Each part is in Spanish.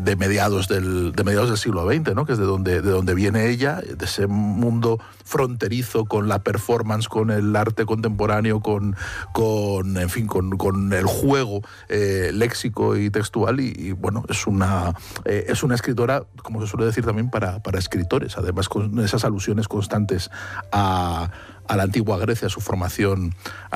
de mediados del siglo XX, ¿no? Que es de donde viene ella, de ese mundo fronterizo con la performance, con el arte contemporáneo, con el juego léxico y textual, y bueno, es una escritora, como se suele decir también, para escritores, además con esas alusiones constantes a la antigua Grecia, a su formación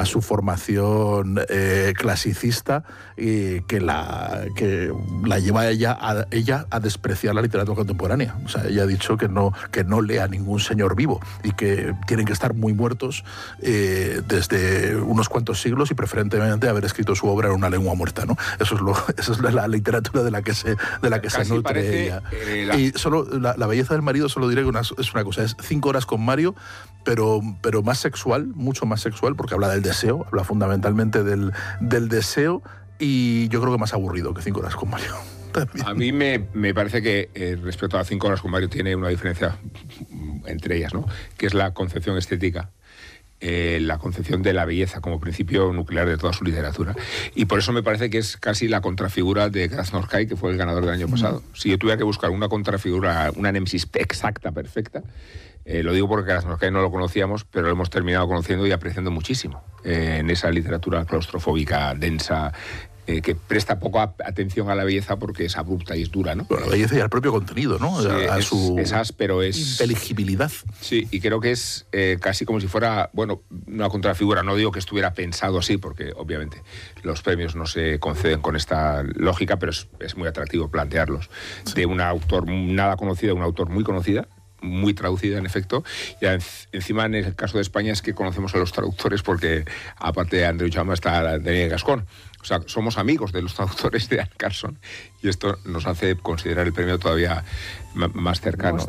clasicista, que la lleva a ella a despreciar la literatura contemporánea. O sea, ella ha dicho que no lea ningún señor vivo y que tienen que estar muy muertos desde unos cuantos siglos y preferentemente haber escrito su obra en una lengua muerta, ¿no? Esa es la literatura de la que se nutre ella. Y solo la belleza del marido, solo diré que es una cosa, es 5 horas con Mario, pero más sexual, mucho más sexual, porque habla del deseo, habla fundamentalmente del deseo, y yo creo que más aburrido que 5 horas con Mario. También. A mí me parece que respecto a 5 horas con Mario tiene una diferencia entre ellas, ¿no? Que es la concepción estética. La concepción de la belleza como principio nuclear de toda su literatura. Y por eso me parece que es casi la contrafigura de Krasznahorkai, que fue el ganador del año pasado. Si yo tuviera que buscar una contrafigura, una némesis exacta, perfecta, lo digo porque Krasznahorkai no lo conocíamos, pero lo hemos terminado conociendo y apreciando muchísimo en esa literatura claustrofóbica, densa, que presta poco atención a la belleza porque es abrupta y es dura, ¿no? Pero la belleza y al propio contenido, ¿no? Sí, su es áspero, es inteligibilidad. Sí, y creo que es casi como si fuera, bueno, una contrafigura. No digo que estuviera pensado así, porque obviamente los premios no se conceden con esta lógica, pero es muy atractivo plantearlos. Sí. De un autor nada conocido, un autor muy conocida, muy traducida en efecto, y encima en el caso de España es que conocemos a los traductores porque aparte de Andreu Jaume está Daniel Gascón. O sea, somos amigos de los traductores de Anne Carson y esto nos hace considerar el premio todavía más cercano.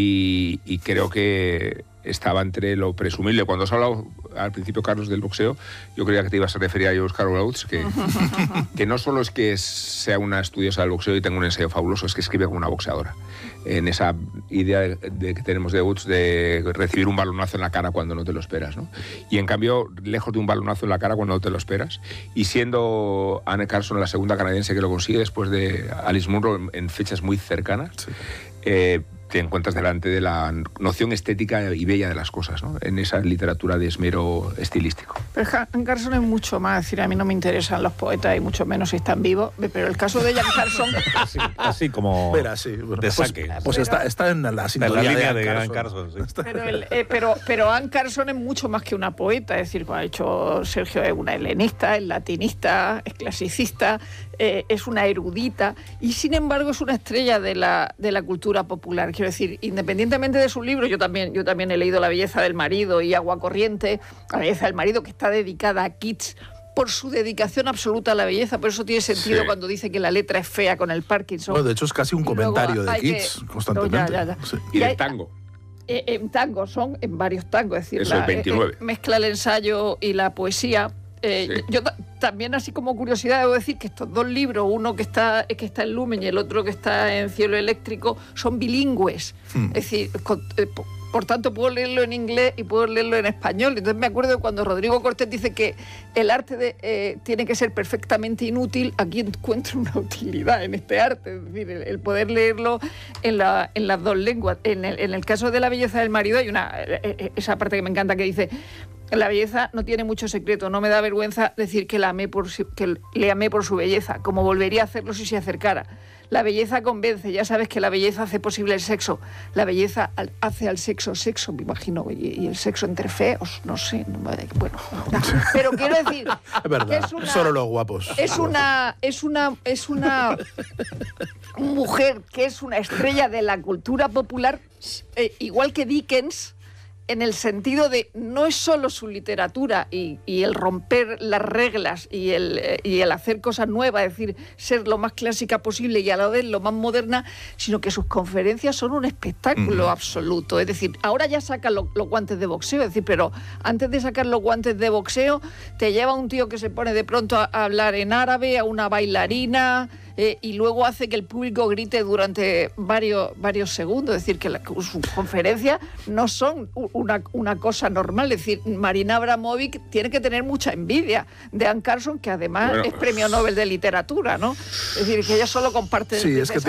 Y creo que estaba entre lo presumible. Cuando has hablado al principio, Carlos, del boxeo, yo creía que te ibas a referir a Oscar Wilde, que no solo es que sea una estudiosa del boxeo y tenga un ensayo fabuloso, es que escribe como una boxeadora. En esa idea de que tenemos de Woods de recibir un balonazo en la cara cuando no te lo esperas, ¿no? Y en cambio, lejos de un balonazo en la cara cuando no te lo esperas, y siendo Anne Carson la segunda canadiense que lo consigue después de Alice Munro en fechas muy cercanas, sí. Te encuentras delante de la noción estética y bella de las cosas, ¿no? En esa literatura de esmero estilístico. Pero Anne Carson es mucho más, es decir, a mí no me interesan los poetas y mucho menos si están vivos, pero el caso de Anne Carson... así como Espera, sí, bueno, de saque. Pues está en la sintonía línea de Anne Carson. Sí. Pero Anne Carson es mucho más que una poeta, es decir, como ha dicho Sergio, es una helenista, es latinista, es clasicista, es una erudita y sin embargo es una estrella de la cultura popular. Quiero decir, independientemente de su libro, yo también he leído La belleza del marido y Agua corriente, La belleza del marido, que está dedicada a Keats por su dedicación absoluta a la belleza. Por eso tiene sentido cuando dice que la letra es fea con el Parkinson. Bueno, de hecho es casi un comentario de Keats constantemente. Ya. Sí. Y el tango. En tango, son en varios tangos, es decir, eso es 29. Mezcla el ensayo y la poesía. Sí. Yo también, así como curiosidad, debo decir que estos dos libros, uno que está en Lumen y el otro que está en Cielo Eléctrico, son bilingües. Es decir, por tanto puedo leerlo en inglés y puedo leerlo en español. Entonces me acuerdo de cuando Rodrigo Cortés dice que el arte tiene que ser perfectamente inútil. Aquí encuentro una utilidad en este arte, es decir, el poder leerlo en las dos lenguas. En el caso de La belleza del marido hay esa parte que me encanta que dice: la belleza no tiene mucho secreto, no me da vergüenza decir que le amé por su belleza, como volvería a hacerlo si se acercara. La belleza convence, ya sabes que la belleza hace posible el sexo. La belleza hace al sexo, me imagino, y el sexo entre feos, no sé, bueno. Pero quiero decir... Es verdad, solo los guapos. Es una mujer que es una estrella de la cultura popular, igual que Dickens, en el sentido de no es solo su literatura y el romper las reglas y el hacer cosas nuevas, es decir, ser lo más clásica posible y a la vez lo más moderna, sino que sus conferencias son un espectáculo absoluto. Es decir, ahora ya sacan los guantes de boxeo, es decir, pero antes de sacar los guantes de boxeo te lleva un tío que se pone de pronto a hablar en árabe, a una bailarina... y luego hace que el público grite durante varios segundos. Es decir, que sus conferencias no son una cosa normal. Es decir, Marina Abramovic tiene que tener mucha envidia de Anne Carson, que además es premio Nobel de Literatura, ¿no? Es decir, que ella solo comparte... Sí, es que